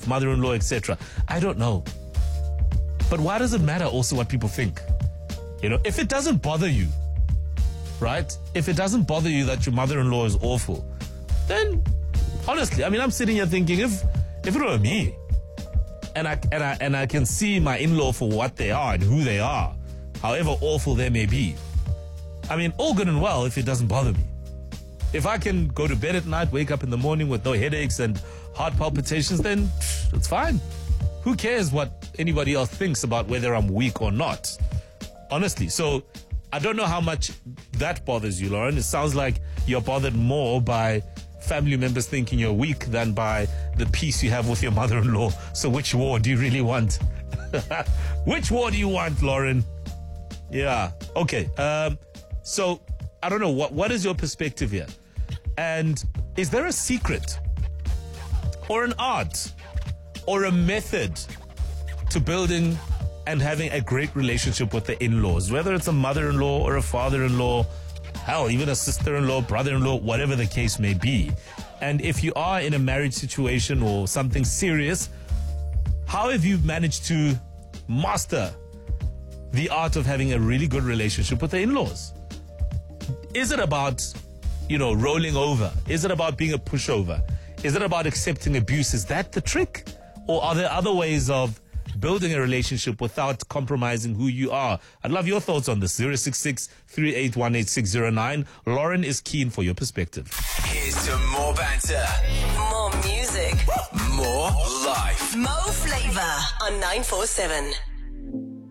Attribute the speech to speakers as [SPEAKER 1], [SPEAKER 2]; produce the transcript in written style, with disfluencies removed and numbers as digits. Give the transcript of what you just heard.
[SPEAKER 1] mother-in-law, etc. I don't know. But why does it matter also what people think? You know, if it doesn't bother you, right? If it doesn't bother you that your mother-in-law is awful, then honestly, I mean, I'm sitting here thinking, if it were me, and I can see my in-law for what they are and who they are, however awful they may be, I mean, all good and well if it doesn't bother me. If I can go to bed at night, wake up in the morning with no headaches and heart palpitations, then it's fine. Who cares what anybody else thinks about whether I'm weak or not? Honestly. So I don't know how much that bothers you, Lauren. It sounds like you're bothered more by family members thinking you're weak than by the peace you have with your mother-in-law. So which war do you really want? Which war do you want, Lauren? Yeah. Okay. So I don't know. What is your perspective here? And is there a secret or an art or a method to building and having a great relationship with the in-laws, whether it's a mother-in-law or a father-in-law, hell, even a sister-in-law, brother-in-law, whatever the case may be? And if you are in a marriage situation or something serious, how have you managed to master the art of having a really good relationship with the in-laws? Is it about, rolling over? Is it about being a pushover? Is it about accepting abuse? Is that the trick? Or are there other ways of building a relationship without compromising who you are? I'd love your thoughts on this. 066-3818609. Lauren is keen for your perspective.
[SPEAKER 2] Here's to more banter,
[SPEAKER 3] More music.
[SPEAKER 2] more life.
[SPEAKER 3] Mo Flavor on 947.